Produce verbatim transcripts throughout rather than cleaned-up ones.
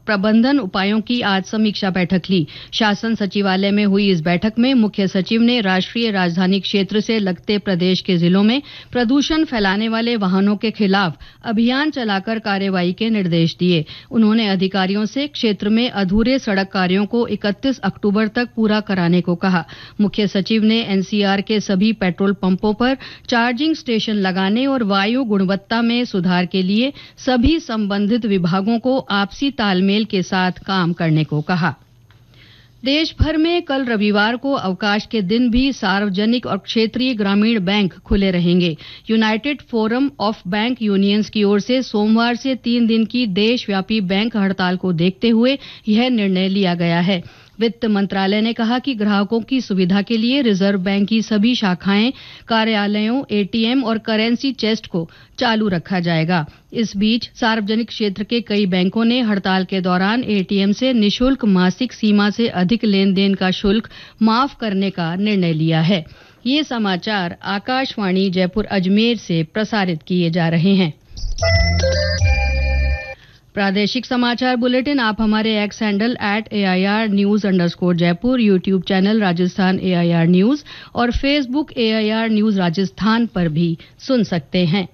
प्रबंधन उपायों की आज समीक्षा बैठक ली। शासन सचिवालय में हुई इस बैठक में मुख्य सचिव ने राष्ट्रीय राजधानी क्षेत्र से लगते प्रदेश के जिलों में प्रदूषण फैलाने वाले वाहनों के खिलाफ अभियान चलाकर कार्रवाई के निर्देश दिए। उन्होंने अधिकारियों से क्षेत्र में अधूरे सड़क कार्यों को इकतीस अक्टूबर तक पूरा कराने को कहा। मुख्य सचिव ने एनसीआर के सभी पेट्रोल पंपों पर चार्जिंग स्टेशन लगाने और वायु गुणवत्ता में सुधार के लिए सभी संबंधित विभागों को आपसी तालमेल के साथ काम करने को कहा। देश भर में कल रविवार को अवकाश के दिन भी सार्वजनिक और क्षेत्रीय ग्रामीण बैंक खुले रहेंगे। United forum of bank unions की ओर से सोमवार से तीन दिन की देशव्यापी बैंक हड़ताल को देखते हुए यह निर्णय लिया गया है। वित्त मंत्रालय ने कहा कि ग्राहकों की सुविधा के लिए रिजर्व बैंक की सभी शाखाएं, कार्यालयों, एटीएम और करेंसी चेस्ट को चालू रखा जाएगा। इस बीच सार्वजनिक क्षेत्र के कई बैंकों ने हड़ताल के दौरान एटीएम से निःशुल्क मासिक सीमा से अधिक लेन देन का शुल्क माफ करने का निर्णय लिया है। ये समाचार आकाशवाणी जयपुर अजमेर से प्रसारित किए जा रहे हैं। प्रादेशिक समाचार बुलेटिन आप हमारे x handle at AIR news underscore Jaipur, YouTube channel Rajasthan AIR news और फेसबुक एआईआर न्यूज राजस्थान पर भी सुन सकते हैं।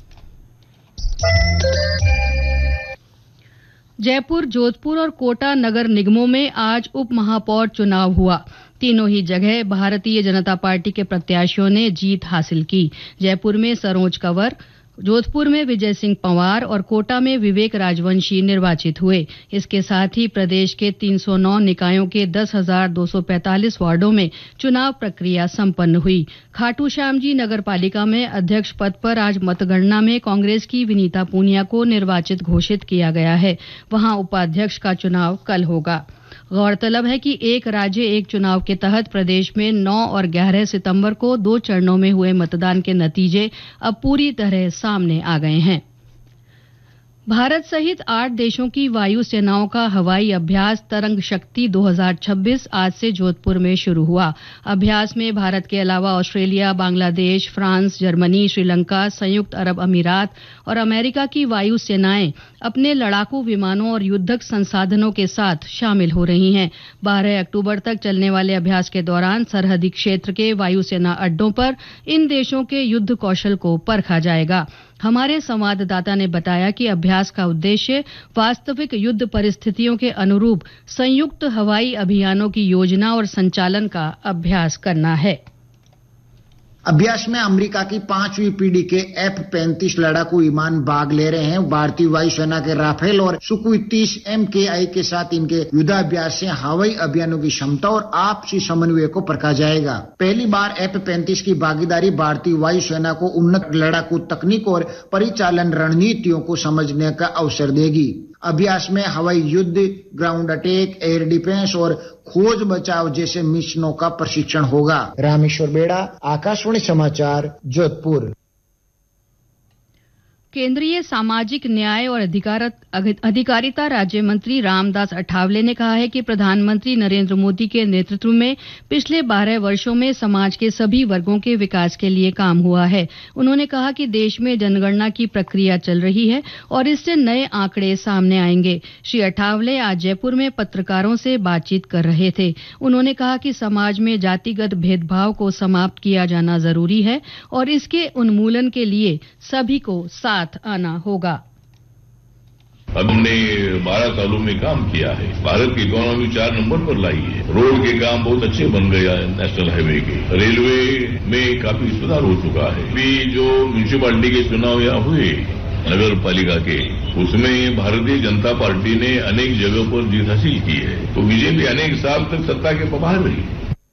जयपुर, जोधपुर और कोटा नगर निगमों में आज उप महापौर चुनाव हुआ। तीनों ही जगह भारतीय जनता पार्टी के प्रत्याशियों ने जीत हासिल की। जयपुर में सरोज कंवर, जोधपुर में विजय सिंह पंवार और कोटा में विवेक राजवंशी निर्वाचित हुए। इसके साथ ही प्रदेश के तीन सौ नौ निकायों के दस हजार दो सौ पैंतालीस वार्डों में चुनाव प्रक्रिया संपन्न हुई। खाटू श्यामजी नगर पालिका में अध्यक्ष पद पर आज मतगणना में कांग्रेस की विनीता पूनिया को निर्वाचित घोषित किया गया है। वहां उपाध्यक्ष का चुनाव कल होगा। गौरतलब है कि एक राज्य एक चुनाव के तहत प्रदेश में नौ और ग्यारह सितंबर को दो चरणों में हुए मतदान के नतीजे अब पूरी तरह सामने आ गए हैं। भारत सहित आठ देशों की वायु सेनाओं का हवाई अभ्यास तरंग शक्ति दो हज़ार छब्बीस आज से जोधपुर में शुरू हुआ। अभ्यास में भारत के अलावा Australia, Bangladesh, France, Germany, Sri Lanka, संयुक्त अरब अमीरात और अमेरिका की वायु सेनाएं अपने लड़ाकू विमानों और युद्धक संसाधनों के साथ शामिल हो रही हैं। बारह अक्टूबर तक चलने वाले अभ्यास के दौरान सरहदी क्षेत्र के वायुसेना अड्डों पर इन देशों के युद्ध कौशल को परखा जाएगा। हमारे संवाददाता ने बताया कि अभ्यास का उद्देश्य वास्तविक युद्ध परिस्थितियों के अनुरूप संयुक्त हवाई अभियानों की योजना और संचालन का अभ्यास करना है। अभ्यास में अमेरिका की पांचवी पीढ़ी के एफ पैंतीस लड़ाकू विमान भाग ले रहे हैं। भारतीय वायुसेना के राफेल और सुखोई तीस एम के आई के साथ इनके युद्धाभ्यास से हवाई अभियानों की क्षमता और आपसी समन्वय को परखा जाएगा। पहली बार एफ पैंतीस की भागीदारी भारतीय वायुसेना को उन्नत लड़ाकू तकनीक और परिचालन रणनीतियों को समझने का अवसर देगी। अभ्यास में हवाई युद्ध, ग्राउंड अटैक, एयर डिफेंस और खोज बचाव जैसे मिशनों का प्रशिक्षण होगा। रामेश्वर बेड़ा, आकाशवाणी समाचार, जोधपुर। केंद्रीय सामाजिक न्याय और अधिकारिता राज्य मंत्री रामदास अठावले ने कहा है कि प्रधानमंत्री नरेंद्र मोदी के नेतृत्व में पिछले बारह वर्षों में समाज के सभी वर्गों के विकास के लिए काम हुआ है। उन्होंने कहा कि देश में जनगणना की प्रक्रिया चल रही है और इससे नए आंकड़े सामने आएंगे। श्री अठावले आज जयपुर में पत्रकारों से बातचीत कर रहे थे। उन्होंने कहा कि समाज में जातिगत भेदभाव को समाप्त किया जाना जरूरी है और इसके उन्मूलन के लिए सभी को साथ आना होगा। हमने बारह सालों में काम किया है। भारत की इकोनॉमी चार नंबर पर लाई है। रोड के काम बहुत अच्छे बन गया है, नेशनल हाईवे के। रेलवे में काफी सुधार हो चुका है। भी जो म्यूनिसिपैलिटी के चुनाव यहाँ हुए नगर पालिका के, उसमें भारतीय जनता पार्टी ने अनेक जगहों पर जीत हासिल की है। तो बीजेपी अनेक साल तक सत्ता के बाहर रही।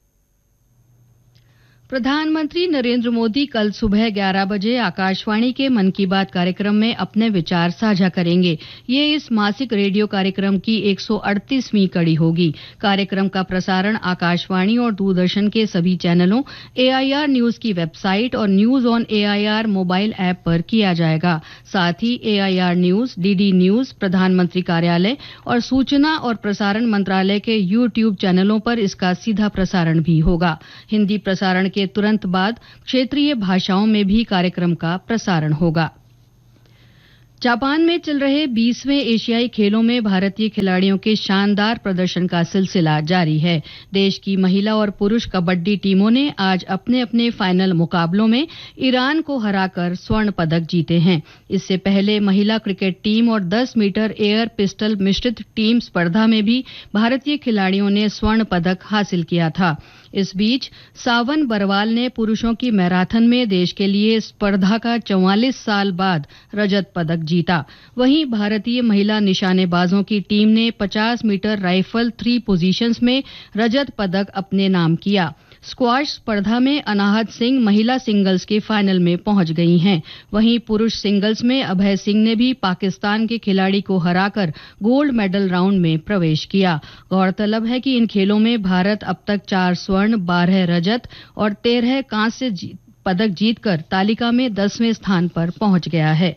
प्रधानमंत्री नरेंद्र मोदी कल सुबह ग्यारह बजे आकाशवाणी के मन की बात कार्यक्रम में अपने विचार साझा करेंगे। ये इस मासिक रेडियो कार्यक्रम की एक सौ अड़तीसवीं कड़ी होगी। कार्यक्रम का प्रसारण आकाशवाणी और दूरदर्शन के सभी चैनलों, एआईआर न्यूज की वेबसाइट और news on AIR mobile app पर किया जाएगा। साथ ही एआईआर न्यूज, डीडी न्यूज, प्रधानमंत्री कार्यालय और सूचना और प्रसारण मंत्रालय के यूट्यूब चैनलों पर इसका सीधा प्रसारण भी होगा। हिंदी प्रसारण के तुरंत बाद क्षेत्रीय भाषाओं में भी कार्यक्रम का प्रसारण होगा। जापान में चल रहे बीसवें एशियाई खेलों में भारतीय खिलाड़ियों के शानदार प्रदर्शन का सिलसिला जारी है। देश की महिला और पुरुष कबड्डी टीमों ने आज अपने अपने फाइनल मुकाबलों में ईरान को हराकर स्वर्ण पदक जीते हैं। इससे पहले महिला क्रिकेट टीम और दस मीटर एयर पिस्टल मिश्रित टीम स्पर्धा में भी भारतीय खिलाड़ियों ने स्वर्ण पदक हासिल किया था। इस बीच सावन बरवाल ने पुरुषों की मैराथन में देश के लिए स्पर्धा का चौवालीस साल बाद रजत पदक जीता। वहीं भारतीय महिला निशानेबाजों की टीम ने पचास मीटर राइफल थ्री पोजीशंस में रजत पदक अपने नाम किया। स्क्वाश स्पर्धा में अनाहत सिंह महिला सिंगल्स के फाइनल में पहुंच गई हैं। वहीं पुरुष सिंगल्स में अभय सिंह ने भी पाकिस्तान के खिलाड़ी को हराकर गोल्ड मेडल राउंड में प्रवेश किया। गौरतलब है कि इन खेलों में भारत अब तक चार स्वर्ण, बारह रजत और तेरह कांस्य पदक जीतकर तालिका में दसवें स्थान पर पहुंच गया है।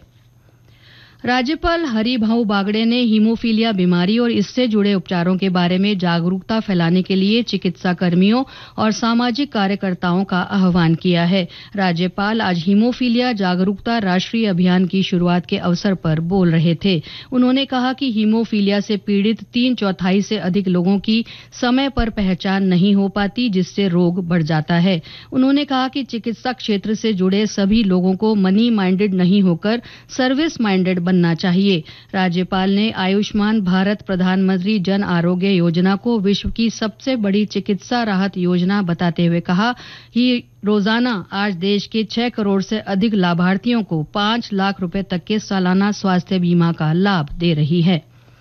राज्यपाल हरिभाऊ बागड़े ने हीमोफीलिया बीमारी और इससे जुड़े उपचारों के बारे में जागरूकता फैलाने के लिए चिकित्सा कर्मियों और सामाजिक कार्यकर्ताओं का आह्वान किया है। राज्यपाल आज हीमोफीलिया जागरूकता राष्ट्रीय अभियान की शुरुआत के अवसर पर बोल रहे थे। उन्होंने कहा कि हीमोफीलिया से पीड़ित तीन चौथाई से अधिक लोगों की समय पर पहचान नहीं हो पाती, जिससे रोग बढ़ जाता है। उन्होंने कहा कि चिकित्सा क्षेत्र से जुड़े सभी लोगों को मनी माइंडेड नहीं होकर सर्विस माइंडेड बनना चाहिए। राज्यपाल ने आयुष्मान भारत प्रधानमंत्री जन आरोग्य योजना को विश्व की सबसे बड़ी चिकित्सा राहत योजना बताते हुए कहा कि रोजाना आज देश के छह करोड़ से अधिक लाभार्थियों को पांच लाख रुपए तक के सालाना स्वास्थ्य बीमा का लाभ दे रही है।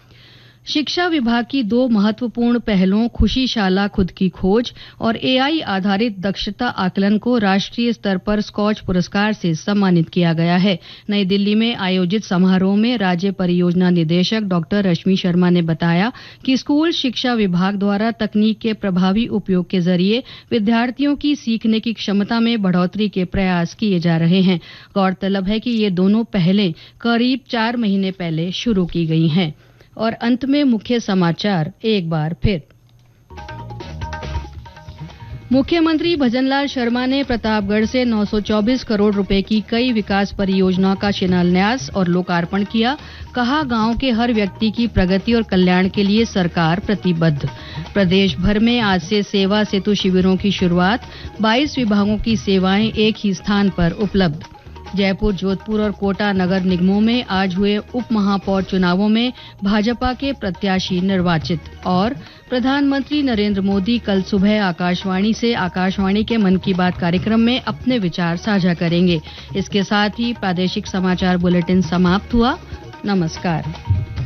शिक्षा विभाग की दो महत्वपूर्ण पहलों खुशी शाला खुद की खोज और एआई आधारित दक्षता आकलन को राष्ट्रीय स्तर पर स्कॉच पुरस्कार से सम्मानित किया गया है। नई दिल्ली में आयोजित समारोह में राज्य परियोजना निदेशक डॉक्टर रश्मि शर्मा ने बताया कि स्कूल शिक्षा विभाग द्वारा तकनीक के प्रभावी उपयोग के जरिए विद्यार्थियों की सीखने की क्षमता में बढ़ोतरी के प्रयास किए जा रहे हैं। गौरतलब है कि ये दोनों पहलें करीब चार महीने पहले शुरू की गई हैं। और अंत में मुख्य समाचार एक बार फिर। मुख्यमंत्री भजनलाल शर्मा ने प्रतापगढ़ से नौ सौ चौबीस करोड़ रुपए की कई विकास परियोजनाओं का शिलान्यास और लोकार्पण किया। कहा, गांव के हर व्यक्ति की प्रगति और कल्याण के लिए सरकार प्रतिबद्ध। प्रदेश भर में आज से सेवा सेतु शिविरों की शुरुआत। बाईस विभागों की सेवाएं एक ही स्थान पर उपलब्ध। जयपुर, जोधपुर और कोटा नगर निगमों में आज हुए उप महापौर चुनावों में भाजपा के प्रत्याशी निर्वाचित। और प्रधानमंत्री नरेंद्र मोदी कल सुबह आकाशवाणी से आकाशवाणी के मन की बात कार्यक्रम में अपने विचार साझा करेंगे। इसके साथ ही प्रादेशिक समाचार बुलेटिन समाप्त हुआ। नमस्कार।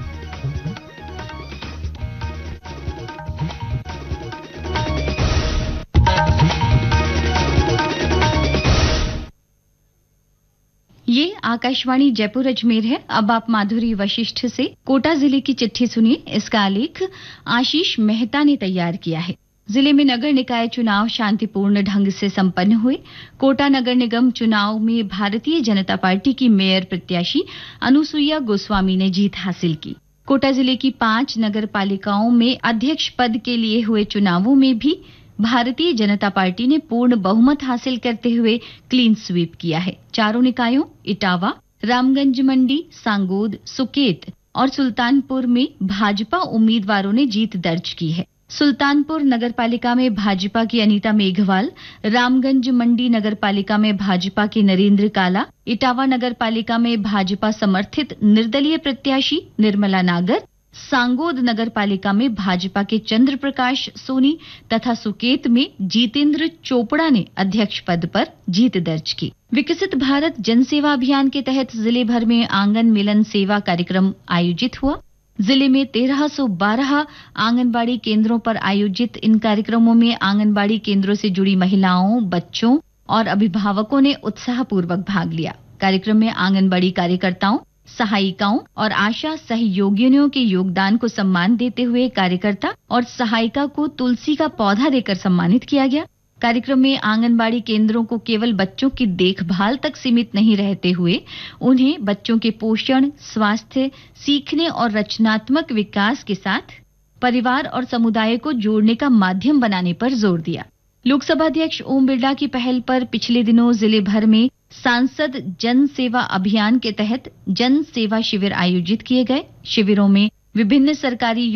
ये आकाशवाणी जयपुर अजमेर है। अब आप माधुरी वशिष्ठ से कोटा जिले की चिट्ठी सुनिए। इसका आलेख आशीष मेहता ने तैयार किया है। जिले में नगर निकाय चुनाव शांतिपूर्ण ढंग से संपन्न हुए। कोटा नगर निगम चुनाव में भारतीय जनता पार्टी की मेयर प्रत्याशी अनुसुईया गोस्वामी ने जीत हासिल की। कोटा जिले की पांच नगर पालिकाओं में अध्यक्ष पद के लिए हुए चुनावों में भी भारतीय जनता पार्टी ने पूर्ण बहुमत हासिल करते हुए क्लीन स्वीप किया है। चारों निकायों इटावा, रामगंज मंडी, सांगोद, सुकेत और सुल्तानपुर में भाजपा उम्मीदवारों ने जीत दर्ज की है। सुल्तानपुर नगरपालिका में भाजपा की अनीता मेघवाल, रामगंज मंडी नगरपालिका में भाजपा के नरेंद्र काला, इटावा नगरपालिका में भाजपा समर्थित निर्दलीय प्रत्याशी निर्मला नागर, सांगोद नगरपालिका में भाजपा के चंद्र प्रकाश सोनी तथा सुकेत में जीतेंद्र चोपड़ा ने अध्यक्ष पद पर जीत दर्ज की। विकसित भारत जन सेवा अभियान के तहत जिले भर में आंगन मिलन सेवा कार्यक्रम आयोजित हुआ। जिले में तेरह सौ बारह आंगनबाड़ी केंद्रों पर आयोजित इन कार्यक्रमों में आंगनबाड़ी केंद्रों से जुड़ी महिलाओं, बच्चों और अभिभावकों ने उत्साहपूर्वक भाग लिया। कार्यक्रम में आंगनबाड़ी कार्यकर्ताओं, सहायिकाओं और आशा सहयोगिनियों के योगदान को सम्मान देते हुए कार्यकर्ता और सहायिका को तुलसी का पौधा देकर सम्मानित किया गया। कार्यक्रम में आंगनबाड़ी केंद्रों को केवल बच्चों की देखभाल तक सीमित नहीं रहते हुए उन्हें बच्चों के पोषण, स्वास्थ्य, सीखने और रचनात्मक विकास के साथ परिवार और समुदाय को जोड़ने का माध्यम बनाने पर जोर दिया। लोकसभा अध्यक्ष ओम बिरला की पहल पर पिछले दिनों जिले भर में सांसद जन सेवा अभियान के तहत जन सेवा शिविर आयोजित किए गए। शिविरों में विभिन्न सरकारी